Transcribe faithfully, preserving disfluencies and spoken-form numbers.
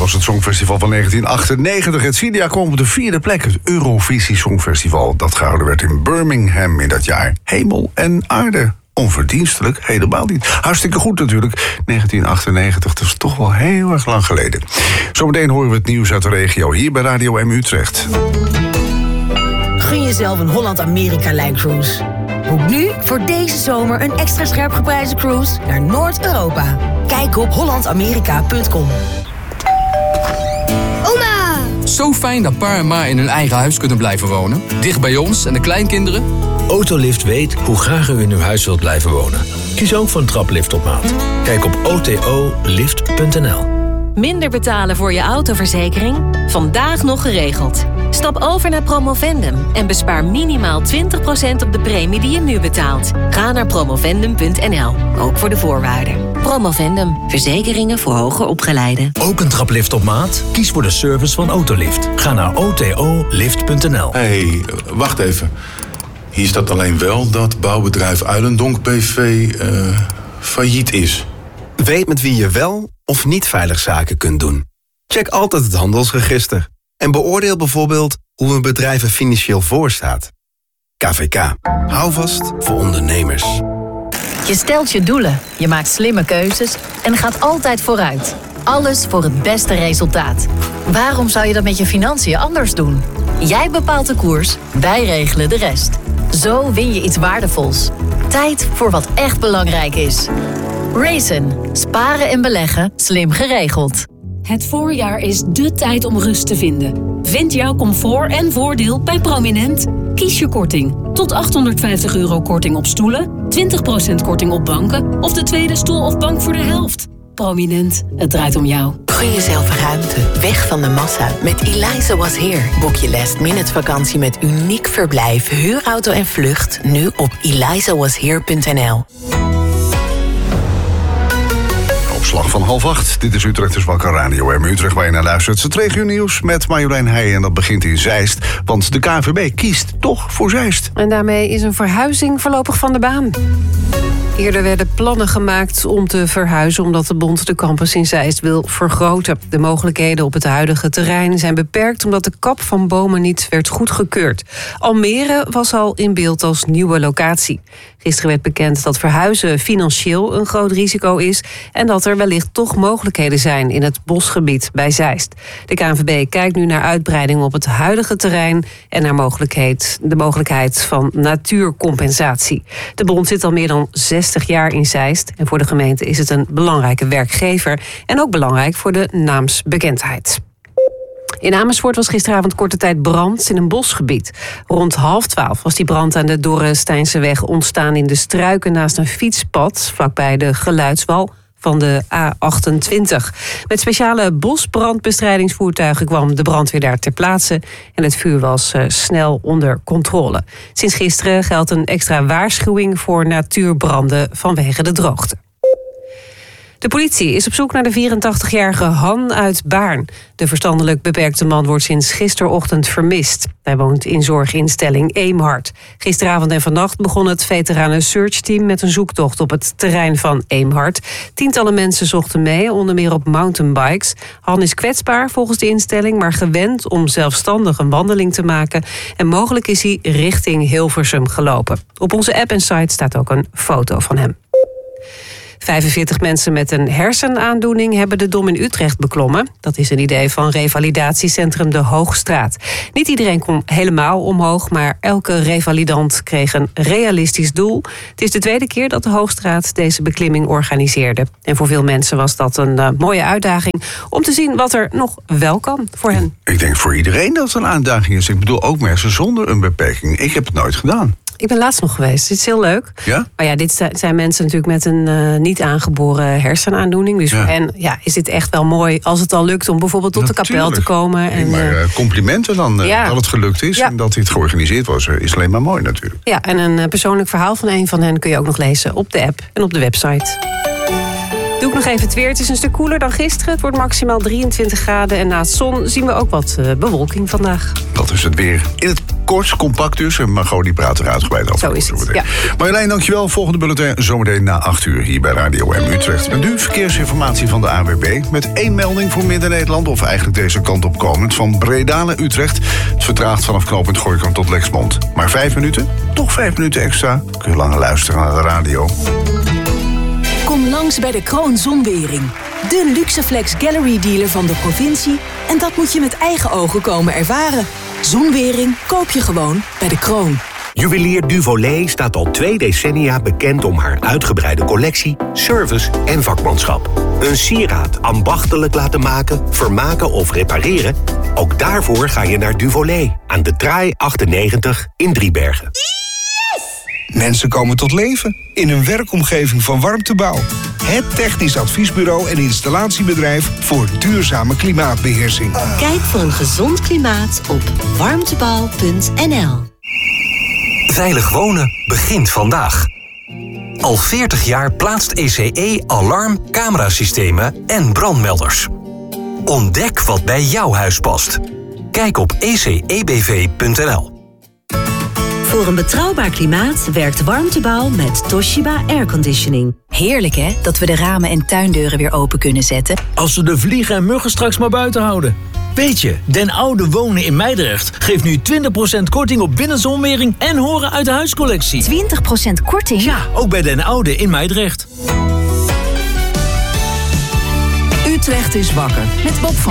was het Songfestival van negentien achtennegentig. Het Cilia kwam op de vierde plek. Het Eurovisie Songfestival dat gehouden werd in Birmingham in dat jaar. Hemel en aarde. Onverdienstelijk, helemaal niet. Hartstikke goed natuurlijk. negentien achtennegentig, dat is toch wel heel erg lang geleden. Zometeen horen we het nieuws uit de regio hier bij Radio M Utrecht. Gun jezelf een Holland-Amerika-lijncruise. Boek nu voor deze zomer een extra scherp geprijsde cruise naar Noord-Europa. Kijk op holland amerika punt com. Oma! Zo fijn dat pa en ma in hun eigen huis kunnen blijven wonen. Dicht bij ons en de kleinkinderen. Autolift weet hoe graag u in uw huis wilt blijven wonen. Kies ook voor een traplift op maat. Kijk op o t o lift punt n l. Minder betalen voor je autoverzekering? Vandaag nog geregeld. Stap over naar Promovendum en bespaar minimaal twintig procent op de premie die je nu betaalt. Ga naar promovendum punt n l, ook voor de voorwaarden. Promovendum, verzekeringen voor hoger opgeleiden. Ook een traplift op maat? Kies voor de service van Autolift. Ga naar o t o lift punt n l. Hé, hey, wacht even. Hier staat alleen wel dat bouwbedrijf Uilendonk B V uh, failliet is. Weet met wie je wel of niet veilig zaken kunt doen. Check altijd het handelsregister. En beoordeel bijvoorbeeld hoe een bedrijf er financieel voor staat. K V K. Hou vast voor ondernemers. Je stelt je doelen, je maakt slimme keuzes en gaat altijd vooruit. Alles voor het beste resultaat. Waarom zou je dat met je financiën anders doen? Jij bepaalt de koers, wij regelen de rest. Zo win je iets waardevols. Tijd voor wat echt belangrijk is. Raisin. Sparen en beleggen slim geregeld. Het voorjaar is dé tijd om rust te vinden. Vind jouw comfort en voordeel bij Prominent. Kies je korting. Tot achthonderdvijftig euro korting op stoelen, twintig procent korting op banken of de tweede stoel of bank voor de helft. Prominent, het draait om jou. Gun jezelf ruimte, weg van de massa. Met Eliza Was Here boek je last minute vakantie met uniek verblijf, huurauto en vlucht. Nu op eliza was here punt n l. Slag van half acht. Dit is Utrechters Wakker Radio M Utrecht, waar je naar luistert. Het regio-nieuws met Marjolein Heijen en dat begint in Zeist. Want de K N V B kiest toch voor Zeist. En daarmee is een verhuizing voorlopig van de baan. Eerder werden plannen gemaakt om te verhuizen omdat de bond de campus in Zeist wil vergroten. De mogelijkheden op het huidige terrein zijn beperkt omdat de kap van bomen niet werd goedgekeurd. Almere was al in beeld als nieuwe locatie. Gisteren werd bekend dat verhuizen financieel een groot risico is en dat er wellicht toch mogelijkheden zijn in het bosgebied bij Zeist. De K N V B kijkt nu naar uitbreiding op het huidige terrein en naar mogelijkheid, de mogelijkheid van natuurcompensatie. De bond zit al meer dan zestig jaar in Zeist en voor de gemeente is het een belangrijke werkgever en ook belangrijk voor de naamsbekendheid. In Amersfoort was gisteravond korte tijd brand in een bosgebied. Rond half twaalf was die brand aan de Dorresteinseweg ontstaan in de struiken naast een fietspad vlakbij de geluidswal van de A achtentwintig. Met speciale bosbrandbestrijdingsvoertuigen kwam de brandweer daar ter plaatse en het vuur was uh, snel onder controle. Sinds gisteren geldt een extra waarschuwing voor natuurbranden vanwege de droogte. De politie is op zoek naar de vierentachtigjarige Han uit Baarn. De verstandelijk beperkte man wordt sinds gisterochtend vermist. Hij woont in zorginstelling Eemhart. Gisteravond en vannacht begon het veteranen searchteam met een zoektocht op het terrein van Eemhart. Tientallen mensen zochten mee, onder meer op mountainbikes. Han is kwetsbaar volgens de instelling, maar gewend om zelfstandig een wandeling te maken. En mogelijk is hij richting Hilversum gelopen. Op onze app en site staat ook een foto van hem. vijfenveertig mensen met een hersenaandoening hebben de Dom in Utrecht beklommen. Dat is een idee van revalidatiecentrum De Hoogstraat. Niet iedereen kon helemaal omhoog, maar elke revalidant kreeg een realistisch doel. Het is de tweede keer dat De Hoogstraat deze beklimming organiseerde. En voor veel mensen was dat een uh, mooie uitdaging om te zien wat er nog wel kan voor hen. Ik denk voor iedereen dat het een uitdaging is. Ik bedoel ook mensen zonder een beperking. Ik heb het nooit gedaan. Ik ben laatst nog geweest. Dit is heel leuk. Ja? Maar ja, dit zijn mensen natuurlijk met een uh, niet aangeboren hersenaandoening. Dus ja. voor hen ja, is dit echt wel mooi als het al lukt om bijvoorbeeld tot Natuurlijk. de kapel te komen. En, nee, maar uh, complimenten dan uh, ja. dat het gelukt is ja. en dat dit georganiseerd was, uh, is alleen maar mooi natuurlijk. Ja, en een uh, persoonlijk verhaal van een van hen kun je ook nog lezen op de app en op de website. Doe ik nog even het weer. Het is een stuk koeler dan gisteren. Het wordt maximaal drieëntwintig graden. En naast zon zien we ook wat uh, bewolking vandaag. Dat is het weer in het Kort, compact dus. En Margot die praat er uitgebreid over. Zo is het, ja. Marjolein, dankjewel. Volgende bulletin zometeen na acht uur hier bij Radio M Utrecht. En nu verkeersinformatie van de A W B. Met één melding voor Midden-Nederland, of eigenlijk deze kant op komend. Van Breda naar Utrecht. Het vertraagt vanaf knooppunt Gooikamp tot Lexmond. Maar vijf minuten? Toch vijf minuten extra? Kun je langer luisteren naar de radio. Kom langs bij de Kroon Zonwering. De Luxeflex Gallery dealer van de provincie. En dat moet je met eigen ogen komen ervaren. Zonwering koop je gewoon bij de Kroon. Juwelier Duvolet staat al twee decennia bekend om haar uitgebreide collectie, service en vakmanschap. Een sieraad ambachtelijk laten maken, vermaken of repareren? Ook daarvoor ga je naar Duvolet aan de Traai achtennegentig in Driebergen. Mensen komen tot leven in een werkomgeving van Warmtebouw. Het technisch adviesbureau en installatiebedrijf voor duurzame klimaatbeheersing. Kijk voor een gezond klimaat op warmtebouw punt n l. Veilig wonen begint vandaag. Al veertig jaar plaatst E C E alarm, camerasystemen en brandmelders. Ontdek wat bij jouw huis past. Kijk op e c e b v punt n l. Voor een betrouwbaar klimaat werkt Warmtebouw met Toshiba Airconditioning. Heerlijk hè, dat we de ramen en tuindeuren weer open kunnen zetten. Als we de vliegen en muggen straks maar buiten houden. Weet je, Den Oude Wonen in Meidrecht geeft nu twintig procent korting op binnenzonwering en horen uit de huiscollectie. twintig procent korting? Ja, ook bij Den Oude in Meidrecht. Utrecht is wakker met Bob van